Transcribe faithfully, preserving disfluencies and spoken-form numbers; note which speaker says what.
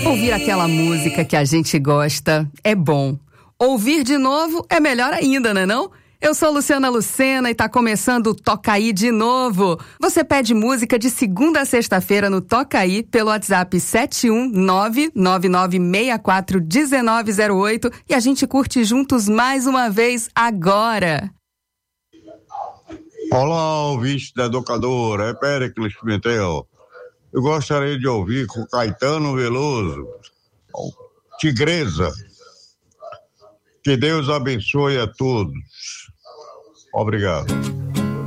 Speaker 1: Ouvir aquela música que a gente gosta é bom. Ouvir de novo é melhor ainda, né não? Eu sou Luciana Lucena e tá começando o Toca Aí de novo. Você pede música de segunda a sexta-feira no Toca Aí pelo WhatsApp sete um nove nove nove seis quatro um nove zero oito e a gente curte juntos mais uma vez agora.
Speaker 2: Olá, ouvinte da educadora, é Péricles Pimentel. Eu gostaria de ouvir com Caetano Veloso, Tigresa. Que Deus abençoe a todos. Obrigado.